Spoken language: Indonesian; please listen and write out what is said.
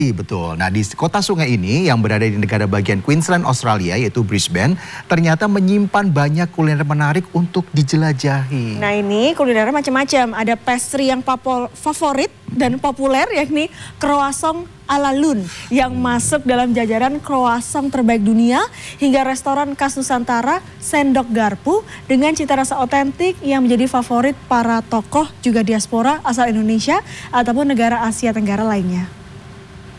Betul. Nah, di kota sungai ini yang berada di negara bagian Queensland, Australia, yaitu Brisbane, ternyata menyimpan banyak kuliner menarik untuk dijelajahi. Nah, ini kulinernya macam-macam. Ada pastry yang favorit dan populer, yakni croissant ala Lun, yang masuk dalam jajaran croissant terbaik dunia, hingga restoran khas Nusantara Sendok Garpu dengan cita rasa otentik yang menjadi favorit para tokoh juga diaspora asal Indonesia ataupun negara Asia Tenggara lainnya.